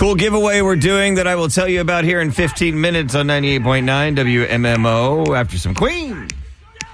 Cool giveaway we're doing that I will tell you about here in 15 minutes on 98.9 WMMO after some Queen.